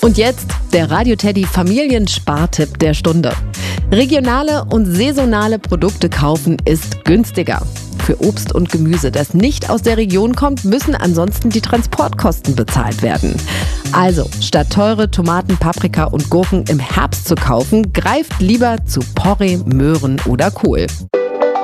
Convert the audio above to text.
Und jetzt der Radio Teddy Familienspartipp der Stunde. Regionale und saisonale Produkte kaufen ist günstiger. Für Obst und Gemüse, das nicht aus der Region kommt, müssen ansonsten die Transportkosten bezahlt werden. Also, statt teure Tomaten, Paprika und Gurken im Herbst zu kaufen, greift lieber zu Porree, Möhren oder Kohl.